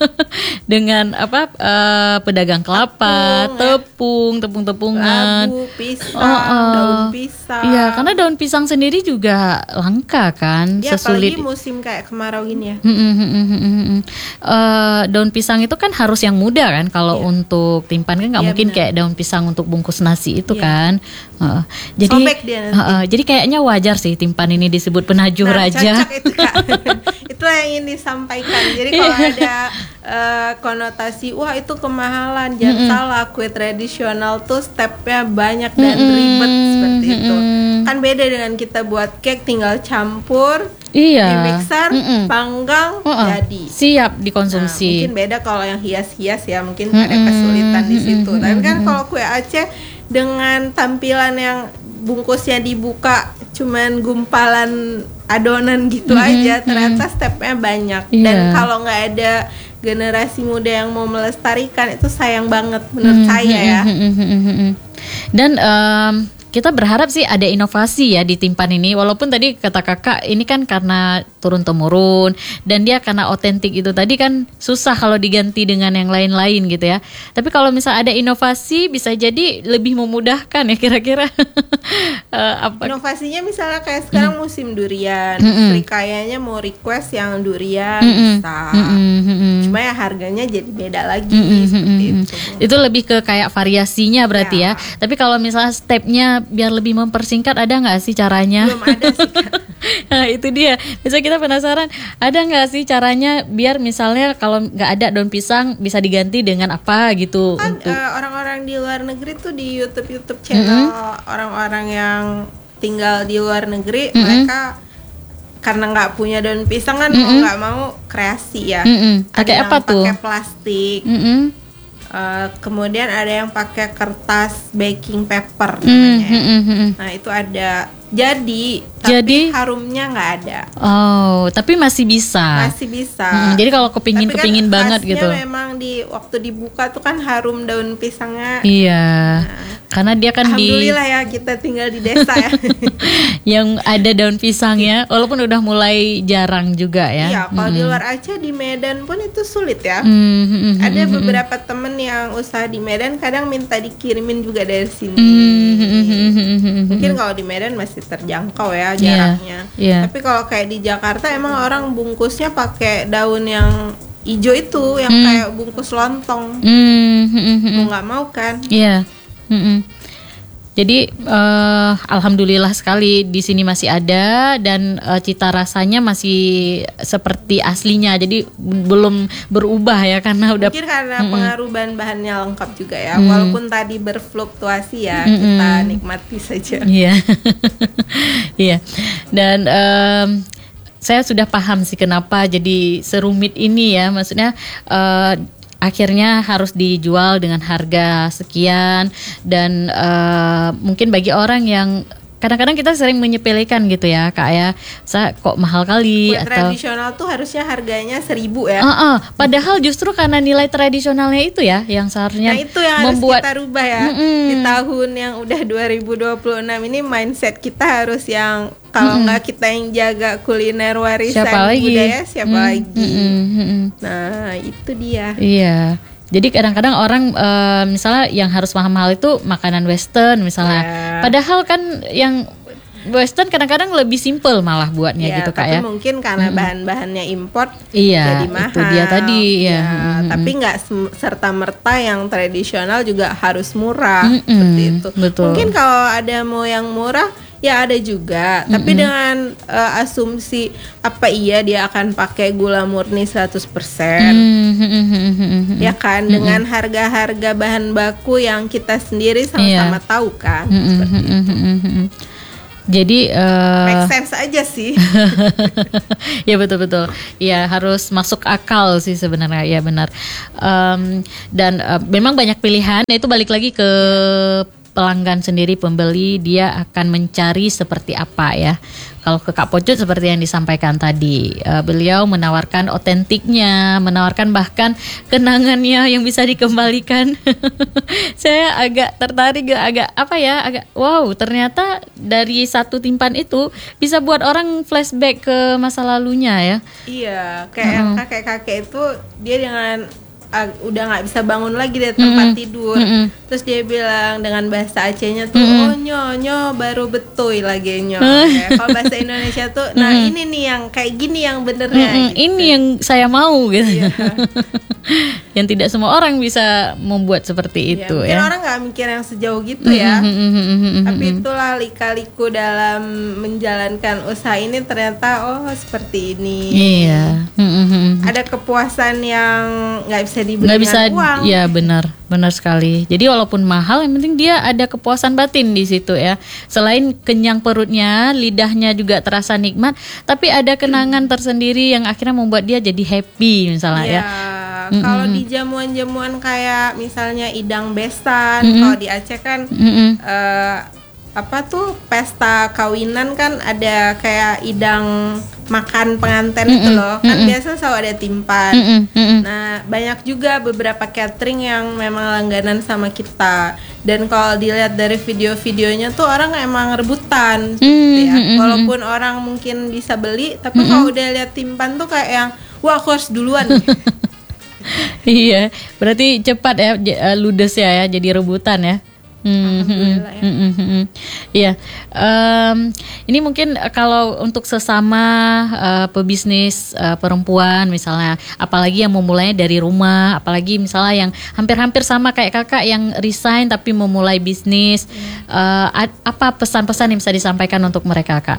dengan apa eh, pedagang kelapa, Tepung, ya. tepung, tepung-tepungan. Labu, pisang, Oh, oh. daun pisang. Iya, karena daun pisang sendiri juga langka kan, ya, sesulit apalagi musim kayak kemarau gini ya. Mm, mm, mm, mm, mm, mm. Eh, daun pisang itu kan harus yang muda kan, kalau Iya. untuk timpan kan nggak Iya, mungkin benar. kayak daun pisang untuk bungkus nasi itu Iya. kan. Heeh. jadi Sobek dia nanti. heeh, jadi kayaknya wajar sih timpan ini disebut penajuh Nah, raja. cocok itu Kak. Itulah yang ingin disampaikan. Jadi kalau ada eh, konotasi, wah itu kemahalan, jangan salah, kue tradisional tuh stepnya banyak dan ribet seperti itu. Kan beda dengan kita buat cake, tinggal campur, Iya. di mixer, Mm-mm. panggang, Heeh. jadi. Siap Nah, dikonsumsi. mungkin beda kalau yang hias-hias ya, mungkin ada kesulitan di situ. Tapi kan kalau kue Aceh dengan tampilan yang bungkusnya dibuka cuman gumpalan adonan gitu aja, ternyata stepnya banyak. Iya. Dan kalau nggak ada generasi muda yang mau melestarikan, itu sayang banget menurut saya ya. Dan em, kita berharap sih ada inovasi ya di timpan ini. Walaupun tadi kata kakak ini kan karena turun temurun dan dia karena otentik itu tadi kan susah kalau diganti dengan yang lain-lain gitu ya. Tapi kalau misal ada inovasi bisa jadi lebih memudahkan ya kira-kira. Eh, apa? Inovasinya misalnya kayak sekarang musim durian, Mm-mm. Srikayanya mau request yang durian Mm-mm. bisa. Mm-mm, mm-mm. Cuma ya harganya jadi beda lagi Mm-mm, seperti mm-mm. itu. Itu lebih ke kayak variasinya berarti ya. Ya. Tapi kalau misalnya stepnya biar lebih mempersingkat, ada nggak sih caranya? Belum ada sih Kak. Nah itu dia. Bisa kita penasaran, ada nggak sih caranya biar misalnya kalau nggak ada daun pisang bisa diganti dengan apa gitu Kan untuk eh, orang-orang di luar negeri tuh di YouTube YouTube channel orang-orang yang tinggal di luar negeri, mereka karena nggak punya daun pisang kan mau nggak mau kreasi ya. Mm-mm. Ada Pakai yang apa tuh? Pakai plastik. Mm-mm. Eh, kemudian ada yang pakai kertas baking paper Mm, namanya. ya. mm-mm, mm-mm. Nah itu ada. Jadi, tapi Jadi? harumnya nggak ada. Oh, tapi masih bisa. Masih bisa. Mm, jadi kalau kepingin Tapi kan kepingin banget khasnya gitu. memang di waktu dibuka tuh kan harum daun pisangnya. Iya. Karena dia kan di Alhamdulillah ya kita tinggal di desa ya. yang ada daun pisangnya, walaupun udah mulai jarang juga ya. Iya, kalau di luar Aceh di Medan pun itu sulit ya. Mm, mm, mm, Ada mm, mm, beberapa temen yang usaha di Medan kadang minta dikirimin juga dari sini. mm, mm, mm, mm, mm, mm. Mungkin kalau di Medan masih terjangkau ya Iya, jaraknya. iya. Tapi kalau kayak di Jakarta emang orang bungkusnya pakai daun yang hijau itu, yang Hmm. kayak bungkus lontong. Mm, mm, mm, mm. Mau nggak mau kan? Iya. Mm-mm. Jadi eh, alhamdulillah sekali di sini masih ada dan eh, cita rasanya masih seperti aslinya. Jadi belum berubah ya karena udah Mungkin karena pengaruh bahan-bahannya lengkap juga ya. Mm. Walaupun tadi berfluktuasi ya, Mm-mm. kita nikmati saja. Iya. Iya. Dan em, saya sudah paham sih kenapa jadi serumit ini ya. Maksudnya uh, akhirnya harus dijual dengan harga sekian dan uh, mungkin bagi orang yang kadang-kadang kita sering menyepelekan gitu ya Kak ya, saya kok mahal kali. Kue atau tradisional tuh harusnya harganya seribu ya. Uh, uh, padahal justru karena nilai tradisionalnya itu ya yang seharusnya nah itu yang membuat harus kita rubah ya. Mm-mm. Di tahun yang udah dua ribu dua puluh enam ini mindset kita harus yang kalau nggak kita yang jaga kuliner warisan siapa budaya siapa mm, lagi. Mm, mm, mm. Nah itu dia. Iya. Jadi kadang-kadang orang e, misalnya yang harus mahal-mahal itu makanan western misalnya. Yeah. Padahal kan yang western kadang-kadang lebih simple malah buatnya yeah, gitu Kak tapi ya. mungkin karena mm-hmm. bahan-bahannya import iya, jadi mahal. Itu dia tadi ya. Mm-hmm. Tapi nggak serta merta yang tradisional juga harus murah mm-hmm. seperti itu. Betul. Mungkin kalau ada mau yang murah ya ada juga, mm-hmm. tapi dengan uh, asumsi apa iya dia akan pakai gula murni seratus persen. Mm-hmm. Ya kan, mm-hmm. dengan harga-harga bahan baku yang kita sendiri sama-sama yeah. tahu kan, mm-hmm. seperti itu. Mm-hmm. Jadi uh, make sense aja sih. Ya betul-betul. Ya harus masuk akal sih sebenarnya, ya benar. Um, dan uh, memang banyak pilihan. Itu balik lagi ke pelanggan sendiri, pembeli, dia akan mencari seperti apa ya. Kalau ke Kak Pocut seperti yang disampaikan tadi, uh, beliau menawarkan otentiknya, menawarkan bahkan kenangannya yang bisa dikembalikan. Saya agak tertarik, agak apa ya, agak wow, ternyata dari satu timpan itu bisa buat orang flashback ke masa lalunya ya. Iya, kayak uh-huh. kakek-kakek itu dia dengan Uh, udah nggak bisa bangun lagi dari tempat mm-hmm. tidur. Mm-hmm. Terus dia bilang dengan bahasa Acehnya tuh, mm-hmm. oh nyo nyo baru betul lagi nyo. Ya, kalau bahasa Indonesia tuh, mm-hmm. nah ini nih yang kayak gini yang benernya. Mm-hmm. Gitu. Ini yang saya mau gitu. Iya. Yang tidak semua orang bisa membuat seperti itu ya. Mungkin ya. orang nggak mikir yang sejauh gitu ya. Mm-hmm. Tapi itulah lika-liku dalam menjalankan usaha ini ternyata oh seperti ini. Iya. Mm-hmm. Ada kepuasan yang nggak bisa dibeli nggak bisa, dengan uang. Ya benar, benar sekali. Jadi walaupun mahal, yang penting dia ada kepuasan batin di situ ya. Selain kenyang perutnya, lidahnya juga terasa nikmat, tapi ada kenangan tersendiri yang akhirnya membuat dia jadi happy misalnya ya. Ya. Mm-hmm. Kalau di jamuan-jamuan kayak misalnya idang besan, mm-hmm. kalau di Aceh kan mm-hmm. uh, apa tuh pesta kawinan kan ada kayak idang makan pengantin mm-hmm. itu loh kan mm-hmm. biasa selalu ada timpan. Mm-hmm. Nah banyak juga beberapa catering yang memang langganan sama kita dan kalau dilihat dari video-videonya tuh orang emang rebutan mm-hmm. ya walaupun orang mungkin bisa beli tapi mm-hmm. kalau udah lihat timpan tuh kayak yang wah aku harus duluan. Iya, berarti cepat ya ludes ya, ya jadi rebutan ya. Alhamdulillah ya. Hmm, hmm, hmm. Iya, um, ini mungkin kalau untuk sesama uh, pebisnis uh, perempuan misalnya, apalagi yang memulainya dari rumah, apalagi misalnya yang hampir-hampir sama kayak kakak yang resign tapi memulai bisnis, hmm. uh, apa pesan-pesan yang bisa disampaikan untuk mereka kak?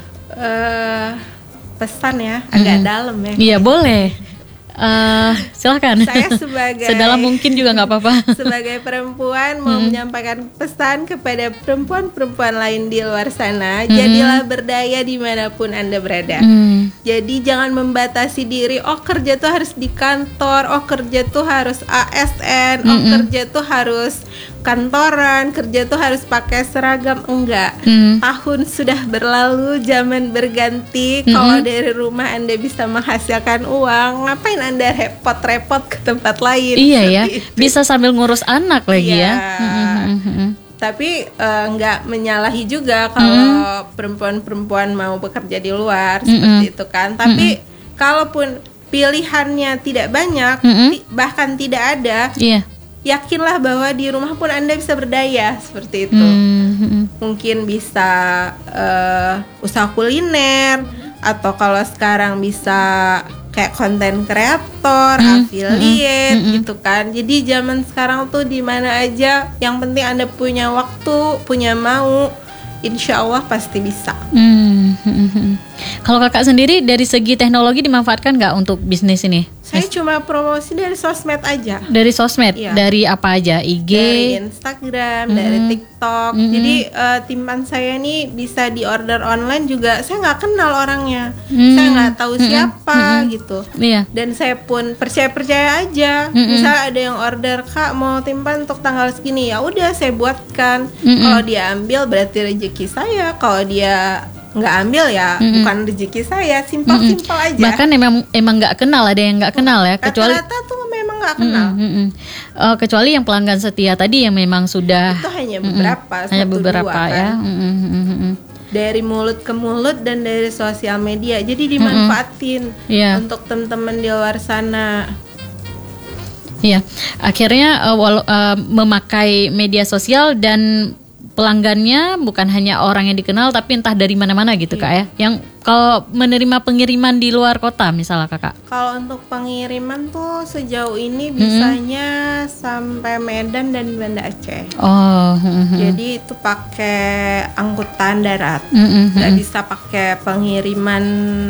Uh, pesan ya, agak hmm. dalam ya. Iya boleh. Uh, silakan. Saya sebagai sedalam mungkin juga nggak apa-apa. Sebagai perempuan mau hmm. menyampaikan pesan kepada perempuan-perempuan lain di luar sana, hmm. jadilah berdaya dimanapun Anda berada. Hmm. Jadi jangan membatasi diri. Oh kerja tuh harus di kantor. Oh kerja tuh harus A S N. Oh hmm. kerja tuh harus kantoran. Kerja tuh harus pakai seragam. Enggak. Hmm. Tahun sudah berlalu, zaman berganti. Hmm. Kalau dari rumah Anda bisa menghasilkan uang, ngapain Anda repot-repot ke tempat lain? Iya ya, itu. Bisa sambil ngurus anak lagi iya. ya. Mm-hmm. Tapi uh, nggak menyalahi juga kalau mm-hmm. perempuan-perempuan mau bekerja di luar mm-hmm. seperti itu kan. Tapi mm-hmm. kalaupun pilihannya tidak banyak, mm-hmm. ti- bahkan tidak ada, yeah. yakinlah bahwa di rumah pun Anda bisa berdaya seperti itu. Mm-hmm. Mungkin bisa uh, usaha kuliner atau kalau sekarang bisa kayak konten kreator, mm, affiliate mm, mm, gitu kan. Jadi zaman sekarang tuh di mana aja, yang penting Anda punya waktu, punya mau, insya Allah pasti bisa. Mm. mm-mm. Kalau kakak sendiri dari segi teknologi dimanfaatkan nggak untuk bisnis ini? Saya cuma promosi dari sosmed aja. Dari sosmed, Iya. dari apa aja? I G, Dari Instagram, Mm-mm. dari TikTok. Mm-mm. Jadi uh, timpan saya nih bisa di order online juga. Saya nggak kenal orangnya, Mm. saya nggak tahu Mm-mm. siapa Mm-mm. gitu. Iya. Dan saya pun percaya-percaya aja. Mm-mm. Misal ada yang order, Kak mau timpan untuk tanggal segini, ya udah saya buatkan. Mm-mm. Kalau dia ambil berarti rezeki saya. Kalau dia nggak ambil ya Mm-mm. bukan rezeki saya. Simpel-simpel aja. Bahkan emang emang nggak kenal, ada yang nggak kenal ya, kecuali Rata-rata tuh memang nggak kenal. Mm-mm, mm-mm. Eh, kecuali yang pelanggan setia tadi yang memang sudah Itu hanya mm-mm, beberapa, hanya satu, beberapa dua, ya. kan. Mm-mm, mm-mm, mm-mm. Dari mulut ke mulut dan dari sosial media. Jadi dimanfaatin Iya. untuk teman-teman di luar sana. Iya, akhirnya eh, wala- eh, memakai media sosial dan pelanggannya bukan hanya orang yang dikenal tapi entah dari mana-mana gitu kak ya. Yang kalau menerima pengiriman di luar kota misalnya kakak. Kalau untuk pengiriman tuh sejauh ini bisanya sampai Medan dan Banda Aceh. Oh. mm-mm. Jadi itu pakai angkutan darat. Mm-mm, Nggak mm-mm. bisa pakai pengiriman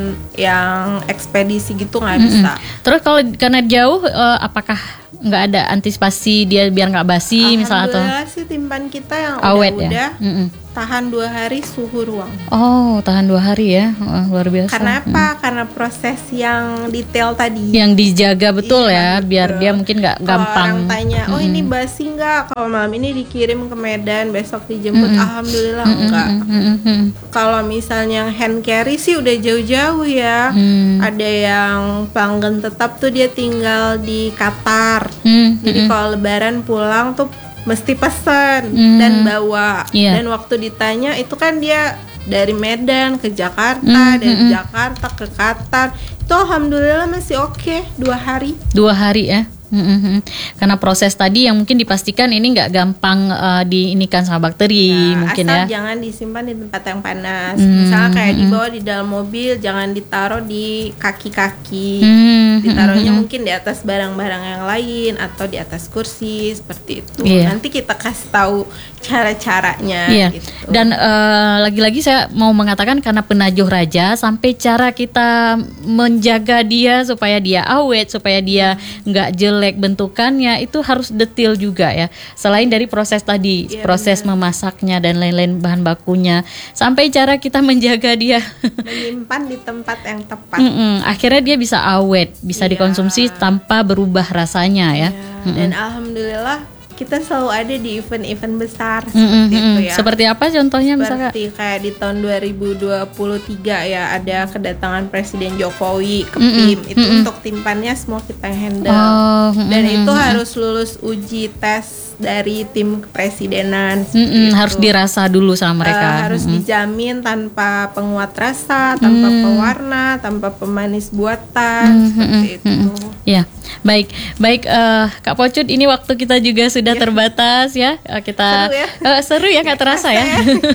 yang ekspedisi gitu, nggak Mm-mm. bisa. Terus kalau karena jauh, eh, apakah nggak ada antisipasi dia biar nggak basi misalnya atau Alhamdulillah sih timpan kita yang awet udah-udah ya? Mm-mm. tahan dua hari suhu ruang. Oh, tahan dua hari ya, Wah, luar biasa. Karena apa? Karena proses yang detail tadi. Yang dijaga betul Iya, ya, biar betul. dia mungkin nggak Kalau gampang. orang tanya, oh ini basi nggak? Kalau malam ini dikirim ke Medan, besok dijemput. Alhamdulillah enggak. Mm-mm. Kalau misalnya yang hand carry sih udah jauh-jauh ya. Hmm. Ada yang pelanggan tetap tuh dia tinggal di Qatar. Hmm, Jadi mm-mm. kalau Lebaran pulang tuh mesti pesan Hmm. dan bawa. Iya. Dan waktu ditanya itu kan dia dari Medan ke Jakarta, Hmm, dari mm-mm. Jakarta ke Qatar. Itu alhamdulillah masih oke dua hari. Dua hari ya. Mm-mm. Karena proses tadi yang mungkin dipastikan ini nggak gampang eh, diinikan sama bakteri Ya, mungkin asal ya. jangan disimpan di tempat yang panas. Hmm, Misalnya kayak hmm. dibawa di dalam mobil, jangan ditaruh di kaki-kaki. Hmm, Ditaruhnya hmm, mungkin di atas barang-barang yang lain atau di atas kursi seperti itu. Iya. Nanti kita kasih tahu cara-caranya Iya. gitu. Dan eh, lagi-lagi saya mau mengatakan karena penajuh raja sampai cara kita menjaga dia supaya dia awet, supaya dia nggak jelek bentukannya itu harus detail juga ya. Selain dari proses tadi, Iya, proses memasaknya dan lain-lain bahan bakunya, sampai cara kita menjaga dia. Menyimpan di tempat yang tepat. Mm-mm, akhirnya dia bisa awet, bisa Iya. dikonsumsi tanpa berubah rasanya ya. Ya, dan alhamdulillah kita selalu ada di event-event besar Mm-mm, seperti itu mm-mm. ya. Seperti apa contohnya misalkan? Seperti kayak di tahun dua ribu dua puluh tiga ya ada kedatangan Presiden Jokowi ke Mm-mm, P I M. Itu mm-mm. untuk timpannya semua kita yang handle. Oh, Dan mm-mm, itu mm-mm. harus lulus uji tes dari tim kepresidenan. seperti Mm-mm, itu. harus dirasa dulu sama mereka. Eh, harus Mm-mm. dijamin tanpa penguat rasa, tanpa Mm. pewarna, tanpa pemanis buatan, Mm, seperti mm, itu. mm. Ya, baik, baik eh, Kak Pocut, ini waktu kita juga sudah terbatas ya. Eh, kita Seru ya? eh, seru ya, nggak terasa ya.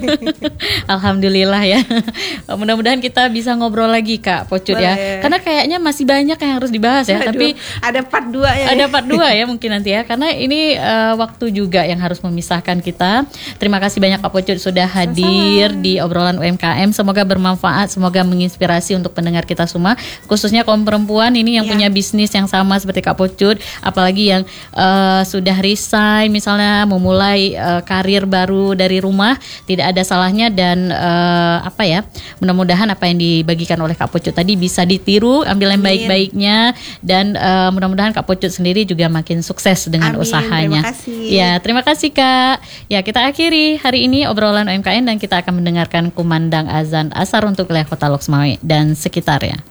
Alhamdulillah ya. Mudah-mudahan kita bisa ngobrol lagi Kak Pocut ya. Boleh. Karena kayaknya masih banyak yang harus dibahas ya. Aduh, Tapi ada part dua ya. ada part dua ya mungkin nanti ya. Karena ini eh, waktu juga yang harus memisahkan kita. Terima kasih banyak Kak Pocut sudah hadir di obrolan U M K M. Semoga bermanfaat, semoga menginspirasi untuk pendengar kita semua. Khususnya kaum perempuan ini yang Ya. punya bisnis yang sama seperti Kak Pocut, apalagi yang eh, sudah resign misalnya memulai eh, karir baru dari rumah, tidak ada salahnya dan eh, apa ya, mudah-mudahan apa yang dibagikan oleh Kak Pocut tadi bisa ditiru, ambil yang Amin. baik-baiknya dan eh, mudah-mudahan Kak Pocut sendiri juga makin sukses dengan Amin, usahanya. terima kasih. Ya, terima kasih Kak. Ya, kita akhiri hari ini obrolan U M K M dan kita akan mendengarkan kumandang azan asar untuk wilayah Kota Loksmawe dan sekitarnya.